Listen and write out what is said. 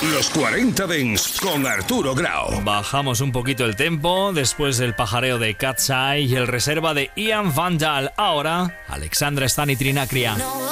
Los 40 Dents con Arturo Grau. Bajamos un poquito el tempo después del pajareo de Cat's Eye y el reserva de Ian Van Dahl. Ahora, Alexandra Stan y Trinacria.